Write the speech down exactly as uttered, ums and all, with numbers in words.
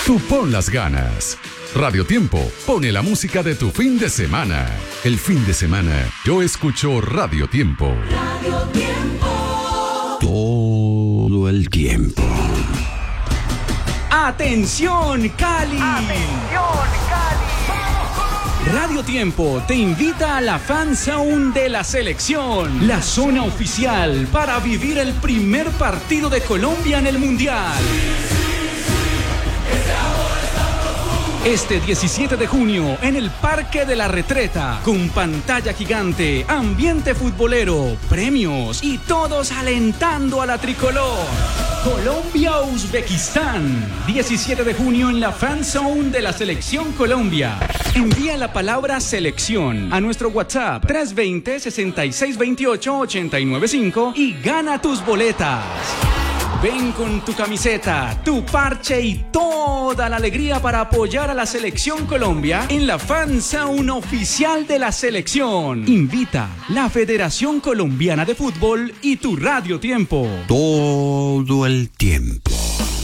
Tú pon las ganas. Radio Tiempo pone la música de tu fin de semana. El fin de semana yo escucho Radio Tiempo. Radio Tiempo. Todo el tiempo. ¡Atención, Cali! ¡Atención, Cali! Radio Tiempo te invita a la Fan Zone de la selección, la zona oficial para vivir el primer partido de Colombia en el Mundial. Este diecisiete de junio en el Parque de la Retreta, con pantalla gigante, ambiente futbolero, premios y todos alentando a la tricolor. Colombia-Uzbekistán, diecisiete de junio en la Fan Zone de la Selección Colombia. Envía la palabra selección a nuestro WhatsApp tres dos cero, seis seis dos ocho, ocho nueve cinco y gana tus boletas. Ven con tu camiseta, tu parche y toda la alegría para apoyar a la Selección Colombia en la Fan Zone oficial de la selección. Invita la Federación Colombiana de Fútbol y tu Radio Tiempo. Todo el tiempo.